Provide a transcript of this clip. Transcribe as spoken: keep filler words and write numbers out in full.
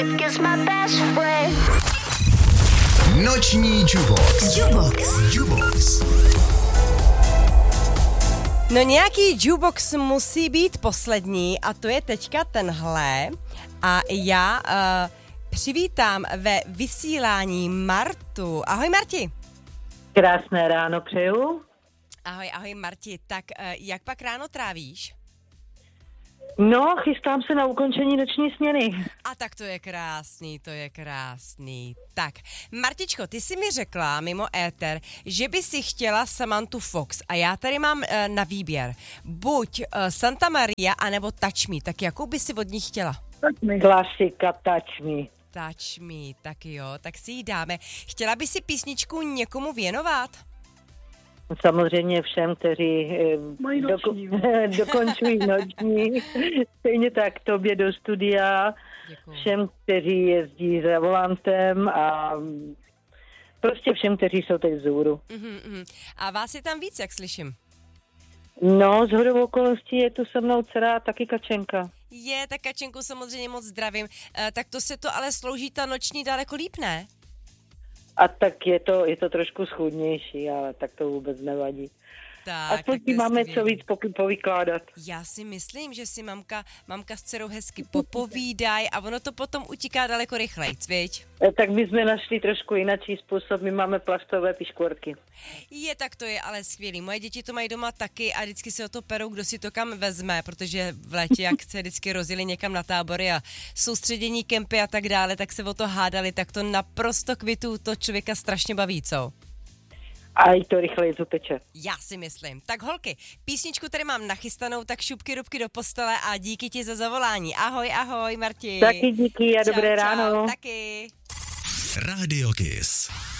Noční jukebox. Jukebox. Jukebox. No nějaký jukebox musí být poslední a to je teďka tenhle. A já uh, přivítám ve vysílání Martu. Ahoj Marti. Krásné ráno přeju. Ahoj, ahoj Marti. Tak uh, jak pak ráno trávíš? No, chystám se na ukončení noční směny. A tak to je krásný, to je krásný. Tak, Martičko, ty jsi mi řekla mimo éter, že by si chtěla Samanthu Fox a já tady mám e, na výběr buď e, Santa Maria, anebo Touch Me, tak jakou by si od ní chtěla? Klasika Touch Me. Touch Me, tak jo, tak si ji dáme. Chtěla by si písničku někomu věnovat? Samozřejmě všem, kteří eh, doko- dokončují noční, stejně tak tobě do studia, Děkuju. Všem, kteří jezdí za volantem a prostě všem, kteří jsou teď vzhůru. Uhum, uhum. A vás je tam víc, jak slyším? No, shodou okolností je tu se mnou dcera taky Kačenka. Je, tak Kačenku samozřejmě moc zdravím. E, tak to se to ale slouží ta noční daleko líp, ne? A tak je to, je to trošku schůdnější, ale tak to vůbec nevadí. Tak, Aspoň tak to je máme skvělý. co víc poky- povykládat. Já si myslím, že si mamka, mamka s dcerou hezky popovídají a ono to potom utíká daleko rychleji, viď? E, Tak my jsme našli trošku jináčí způsob, my máme plastové piškvorky. Je, tak to je ale skvělý. Moje děti to mají doma taky a vždycky si o to perou, kdo si to kam vezme, protože v létě, jak se vždycky rozjeli někam na tábory a soustředění kempy a tak dále, tak se o to hádali, tak to naprosto kvitu, to člověka strašně baví, co? A i to rychleji zupeče. Já si myslím. Tak holky, písničku tady mám nachystanou, tak šupky rubky do postele a díky ti za zavolání. Ahoj, ahoj, Marti. Taky díky a Čau, dobré čau, ráno. taky. Radio Kiss.